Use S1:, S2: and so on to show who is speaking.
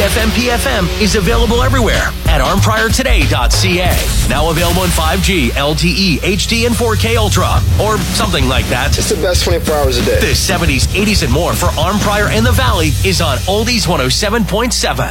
S1: FMPFM is available everywhere at armpriortoday.ca. Now available in 5G, LTE, HD, and 4K Ultra, or something like that.
S2: It's the best 24 hours a day.
S1: The 70s, 80s, and more for Arm Prior and the Valley is on Oldies 107.7.